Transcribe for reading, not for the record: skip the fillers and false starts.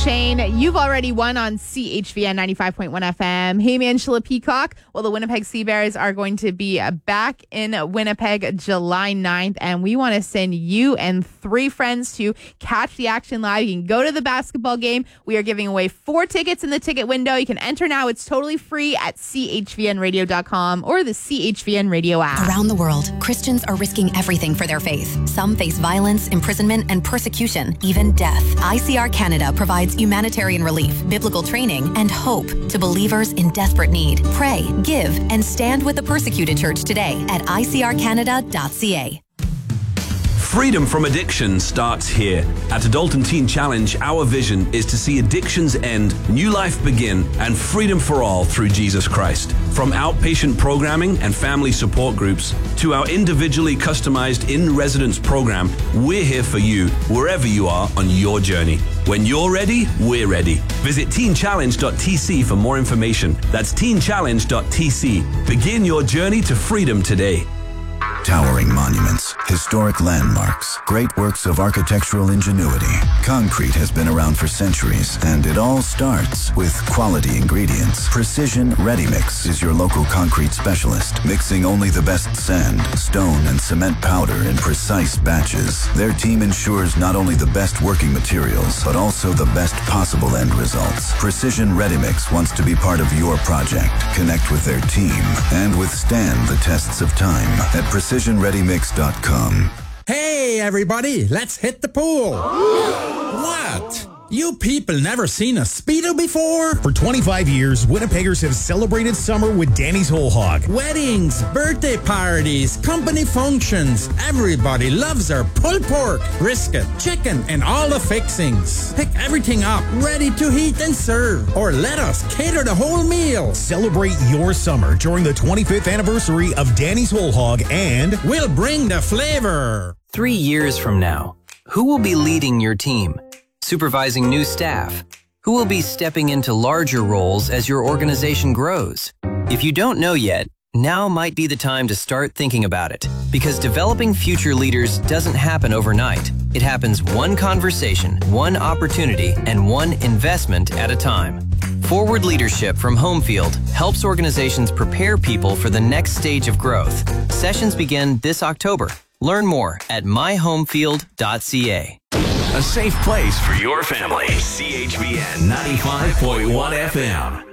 Shane, you've already won on CHVN 95.1 FM. Hey, Angela Peacock. Well, the Winnipeg Sea Bears are going to be back in Winnipeg July 9th, and we want to send you and 3 friends to catch the action live. You can go to the basketball game. We are giving away 4 tickets in the ticket window. You can enter now. It's totally free at chvnradio.com or the CHVN Radio app. Around the world, Christians are risking everything for their faith. Some face violence, imprisonment, and persecution, even death. ICR Canada provides humanitarian relief, biblical training, and hope to believers in desperate need. Pray, give, and stand with the persecuted church today at icrcanada.ca. Freedom from addiction starts here. At Adult and Teen Challenge, our vision is to see addictions end, new life begin, and freedom for all through Jesus Christ. From outpatient programming and family support groups to our individually customized in-residence program, we're here for you wherever you are on your journey. When you're ready, we're ready. Visit teenchallenge.tc for more information. That's teenchallenge.tc. Begin your journey to freedom today. Towering monuments, historic landmarks, great works of architectural ingenuity. Concrete has been around for centuries, and it all starts with quality ingredients. Precision Ready Mix is your local concrete specialist, mixing only the best sand, stone, and cement powder in precise batches. Their team ensures not only the best working materials, but also the best possible end results. Precision Ready Mix wants to be part of your project. Connect with their team and withstand the tests of time at precisionreadymix.com. Hey, everybody, let's hit the pool. What? You people never seen a Speedo before? For 25 years, Winnipeggers have celebrated summer with Danny's Whole Hog. Weddings, birthday parties, company functions. Everybody loves our pulled pork, brisket, chicken, and all the fixings. Pick everything up, ready to heat and serve. Or let us cater the whole meal. Celebrate your summer during the 25th anniversary of Danny's Whole Hog, and we'll bring the flavor. 3 years from now, who will be leading your team? Supervising new staff? Who will be stepping into larger roles as your organization grows? If you don't know yet, now might be the time to start thinking about it. Because developing future leaders doesn't happen overnight. It happens one conversation, one opportunity, and one investment at a time. Forward Leadership from Homefield helps organizations prepare people for the next stage of growth. Sessions begin this October. Learn more at myhomefield.ca. A safe place for your family. CHVN 95.1 FM.